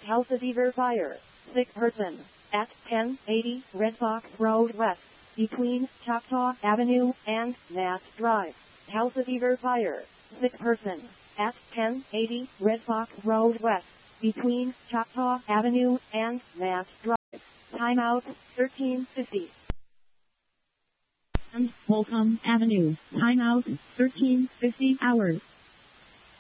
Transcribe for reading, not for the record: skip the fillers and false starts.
Calcasiver Fire. Sick person. At 1080 Red Fox Road West, between Choctaw Avenue and Mass Drive. Calcasiver Fire. Sick person. At 1080 Red Fox Road West, between Choctaw Avenue and Mass Drive. Timeout 1350. And Holcomb Avenue. Timeout 1350 hours.